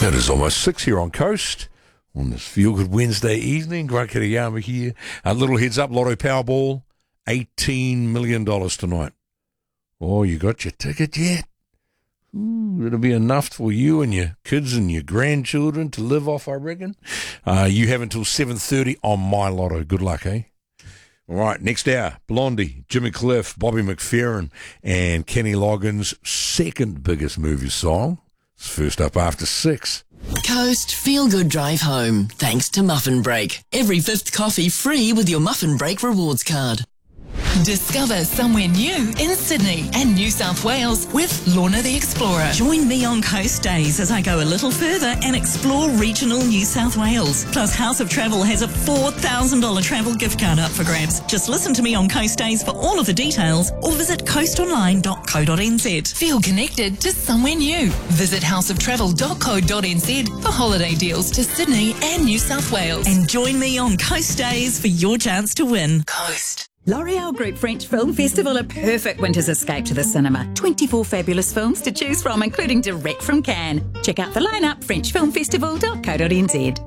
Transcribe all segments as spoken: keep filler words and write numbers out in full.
It is almost six here on Coast on this Feel Good Wednesday evening. Grant Kiriyama here. A little heads up, Lotto Powerball, eighteen million dollars tonight. Oh, you got your ticket yet? Ooh, it'll be enough for you and your kids and your grandchildren to live off, I reckon. Uh, you have until seven thirty on My Lotto. Good luck, eh? All right, next hour, Blondie, Jimmy Cliff, Bobby McFerrin, and Kenny Loggins' second biggest movie song. It's first up after six. Coast Feel Good Drive Home, thanks to Muffin Break. Every fifth coffee free with your Muffin Break rewards card. Discover somewhere new in Sydney and New South Wales with Lorna the Explorer. Join me on Coast Days as I go a little further and explore regional New South Wales. Plus, House of Travel has a four thousand dollars travel gift card up for grabs. Just listen to me on Coast Days for all of the details or visit coast online dot co dot n z. Feel connected to somewhere new. Visit house of travel dot co dot n z for holiday deals to Sydney and New South Wales. And join me on Coast Days for your chance to win. Coast. L'Oreal Group French Film Festival, a perfect winter's escape to the cinema. twenty-four fabulous films to choose from, including direct from Cannes. Check out the lineup, french film festival dot co dot n z.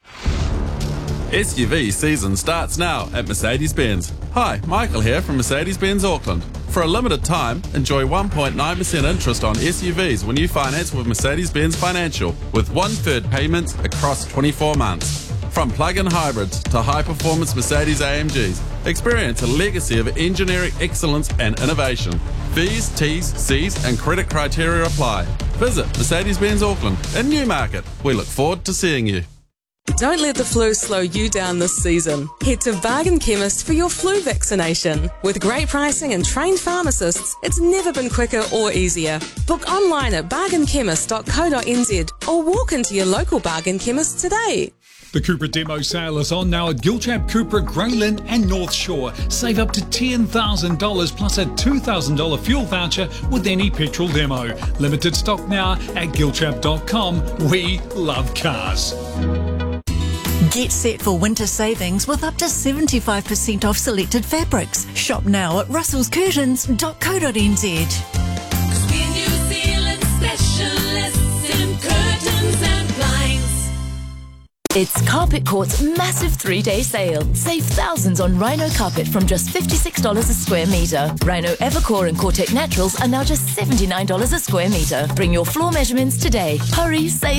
S U V season starts now at Mercedes-Benz. Hi, Michael here from Mercedes-Benz Auckland. For a limited time, enjoy one point nine percent interest on S U Vs when you finance with Mercedes-Benz Financial, with one-third payments across twenty-four months. From plug-in hybrids to high-performance Mercedes A M Gs, experience a legacy of engineering excellence and innovation. V's, T's, C's and credit criteria apply. Visit Mercedes-Benz Auckland in Newmarket. We look forward to seeing you. Don't let the flu slow you down this season. Head to Bargain Chemist for your flu vaccination. With great pricing and trained pharmacists, it's never been quicker or easier. Book online at bargain chemist dot co dot n z or walk into your local Bargain Chemist today. The Cupra demo sale is on now at Gilchap, Cupra, Greyland and North Shore. Save up to ten thousand dollars plus a two thousand dollars fuel voucher with any petrol demo. Limited stock now at gilchap dot com. We love cars. Get set for winter savings with up to seventy-five percent off selected fabrics. Shop now at russells curtains dot co dot n z. We're New Zealand specialists in curtains and blinds. It's Carpet Court's massive three-day sale. Save thousands on Rhino carpet from just fifty-six dollars a square metre. Rhino Evercore and Cortec Naturals are now just seventy-nine dollars a square metre. Bring your floor measurements today. Hurry, save